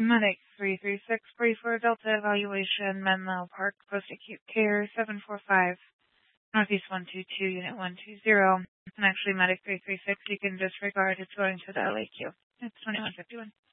Medic 336, brief for Delta evaluation, Menlo Park, post-acute care 745, Northeast 122, Unit 120. And actually, Medic 336, you can disregard. It's going to the LAQ. It's 2151.